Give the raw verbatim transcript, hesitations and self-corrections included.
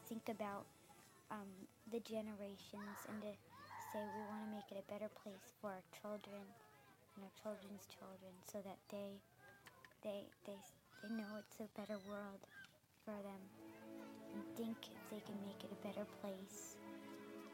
think about um, the generations and to say we want to make it a better place for our children and our children's children so that they they they they know it's a better world for them and think if they can make it a better place.